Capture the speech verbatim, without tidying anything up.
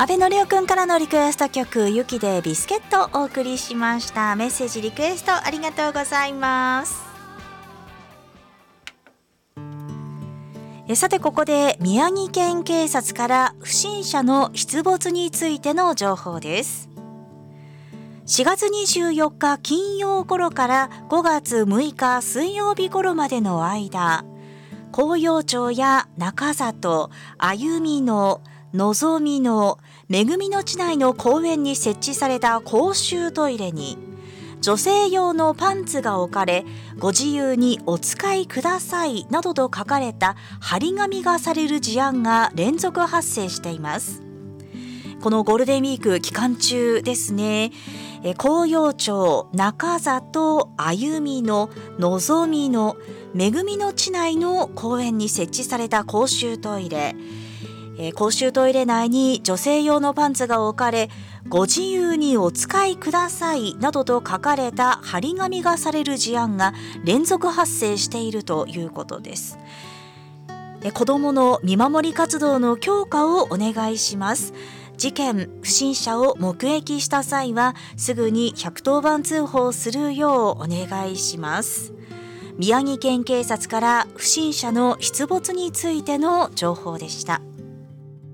安倍のりおくんからのリクエスト曲、ゆきでビスケットをお送りしました。メッセージリクエストありがとうございます。えさてここで宮城県警察から不審者の出没についての情報です。しがつにじゅうよっか金曜頃からごがつむいか水曜日頃までの間、紅葉町や中里、歩みの、のぞみの、めぐみの地内の公園に設置された公衆トイレに女性用のパンツが置かれ、ご自由にお使いくださいなどと書かれた張り紙がされる事案が連続発生しています。このゴールデンウィーク期間中ですね、紅葉町、中里、歩みの、のぞみの、めぐみの地内の公園に設置された公衆トイレ、公衆トイレ内に女性用のパンツが置かれ、ご自由にお使いくださいなどと書かれた張り紙がされる事案が連続発生しているということです。子どもの見守り活動の強化をお願いします。事件、不審者を目撃した際はすぐにひゃくとおばん通報するようお願いします。宮城県警察から不審者の出没についての情報でした。